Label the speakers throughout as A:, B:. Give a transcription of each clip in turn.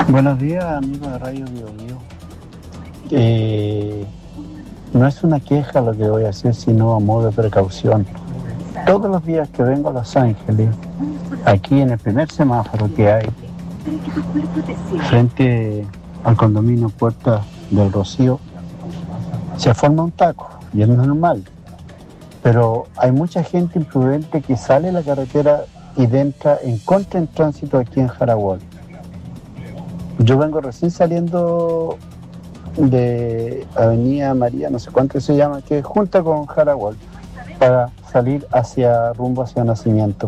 A: Buenos días, amigos de Radio Bio Bio. No es una queja lo que voy a hacer, sino a modo de precaución. Todos los días que vengo a Los Ángeles, aquí en el primer semáforo que hay, frente al condominio Puerta del Rocío, se forma un taco, y es normal. Pero hay mucha gente imprudente que sale de la carretera y entra en contra en tránsito aquí en Jaraguá. Yo vengo recién saliendo de Avenida María, no sé cuánto se llama, que es junta con Jaraguá, para salir rumbo hacia Nacimiento.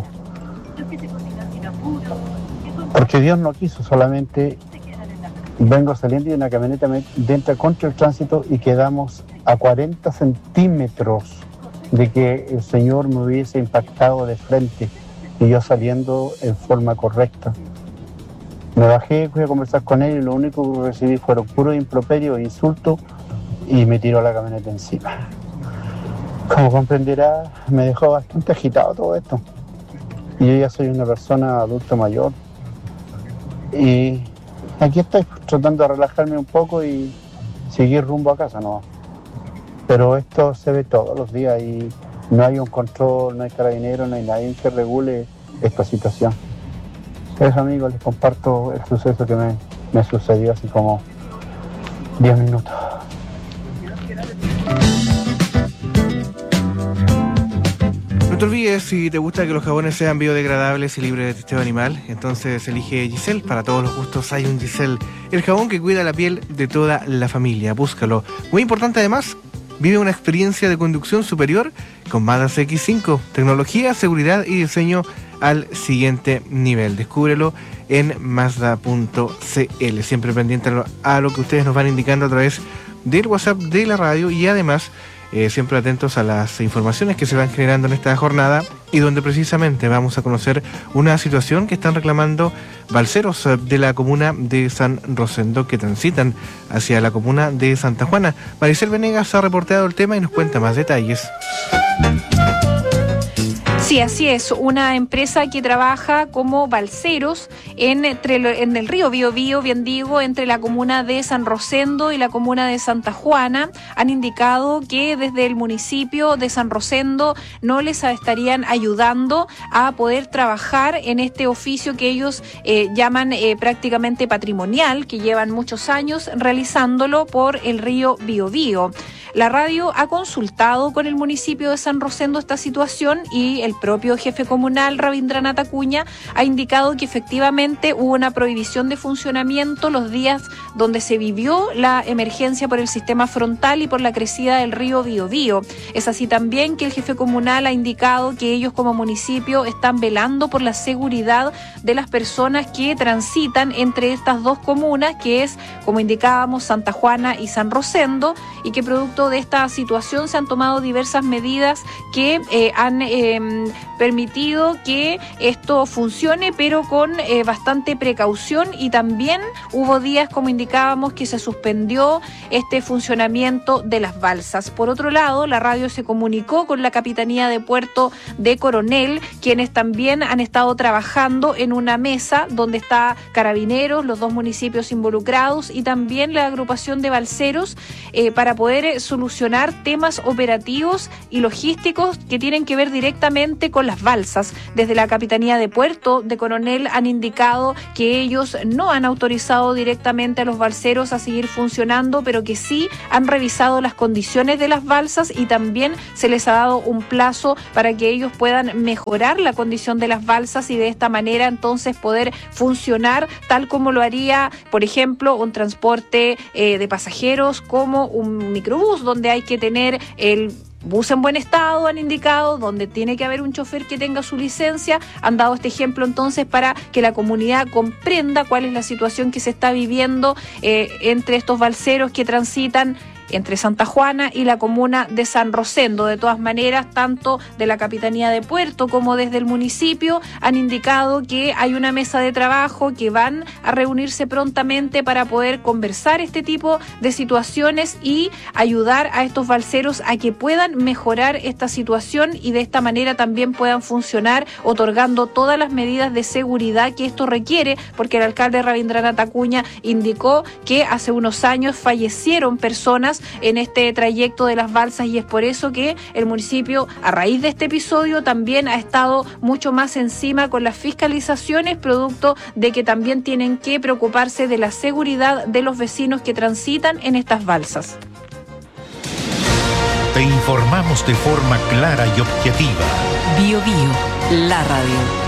A: Porque Dios no quiso, solamente vengo saliendo y una camioneta me entra contra el tránsito y quedamos a 40 centímetros de que el Señor me hubiese impactado de frente y yo saliendo en forma correcta. Me bajé, fui a conversar con él y lo único que recibí fueron puros improperios, insultos y me tiró la camioneta encima. Como comprenderá, me dejó bastante agitado todo esto. Y yo ya soy una persona adulta mayor. Y aquí estoy tratando de relajarme un poco y seguir rumbo a casa, ¿no? Pero esto se ve todos los días y no hay un control, no hay carabineros, no hay nadie que regule esta situación. Pues amigos, les comparto el suceso que me sucedió hace como 10 minutos.
B: No te olvides, si te gusta que los jabones sean biodegradables y libres de testeo animal, entonces elige Giselle. Para todos los gustos hay un Giselle, el jabón que cuida la piel de toda la familia. Búscalo. Muy importante además, vive una experiencia de conducción superior con Mazda CX-5. Tecnología, seguridad y diseño al siguiente nivel. Descúbrelo en Mazda.cl. Siempre pendiente a lo que ustedes nos van indicando a través del WhatsApp de la radio y además siempre atentos a las informaciones que se van generando en esta jornada y donde precisamente vamos a conocer una situación que están reclamando balseros de la comuna de San Rosendo que transitan hacia la comuna de Santa Juana. Maricel Venegas ha reportado el tema y nos cuenta más detalles.
C: Sí, así es. Una empresa que trabaja como balseros en el río Biobío, bien digo, entre la comuna de San Rosendo y la comuna de Santa Juana, han indicado que desde el municipio de San Rosendo no les estarían ayudando a poder trabajar en este oficio que ellos llaman prácticamente patrimonial, que llevan muchos años realizándolo por el río Biobío. La radio ha consultado con el municipio de San Rosendo esta situación y el propio jefe comunal, Rabindranath Acuña, ha indicado que efectivamente hubo una prohibición de funcionamiento los días donde se vivió la emergencia por el sistema frontal y por la crecida del río Biobío. Es así también que el jefe comunal ha indicado que ellos como municipio están velando por la seguridad de las personas que transitan entre estas dos comunas, que es, como indicábamos, Santa Juana y San Rosendo, y que producto de esta situación se han tomado diversas medidas que han permitido que esto funcione, pero con bastante precaución, y también hubo días, como indicábamos, que se suspendió este funcionamiento de las balsas. Por otro lado, la radio se comunicó con la Capitanía de Puerto de Coronel, quienes también han estado trabajando en una mesa donde está Carabineros, los dos municipios involucrados y también la agrupación de balseros para poder solucionar temas operativos y logísticos que tienen que ver directamente con las balsas. Desde la Capitanía de Puerto de Coronel han indicado que ellos no han autorizado directamente a los balseros a seguir funcionando, pero que sí han revisado las condiciones de las balsas y también se les ha dado un plazo para que ellos puedan mejorar la condición de las balsas y de esta manera entonces poder funcionar tal como lo haría, por ejemplo, un transporte de pasajeros como un microbús, donde hay que tener el bus en buen estado, han indicado, donde tiene que haber un chofer que tenga su licencia. Han dado este ejemplo entonces para que la comunidad comprenda cuál es la situación que se está viviendo entre estos balseros que transitan entre Santa Juana y la comuna de San Rosendo. De todas maneras, tanto de la Capitanía de Puerto como desde el municipio han indicado que hay una mesa de trabajo, que van a reunirse prontamente para poder conversar este tipo de situaciones y ayudar a estos balseros a que puedan mejorar esta situación y de esta manera también puedan funcionar otorgando todas las medidas de seguridad que esto requiere, porque el alcalde Rabindranath Acuña indicó que hace unos años fallecieron personas en este trayecto de las balsas y es por eso que el municipio, a raíz de este episodio, también ha estado mucho más encima con las fiscalizaciones, producto de que también tienen que preocuparse de la seguridad de los vecinos que transitan en estas balsas.
D: Te informamos de forma clara y objetiva.
E: Bio Bio, la radio.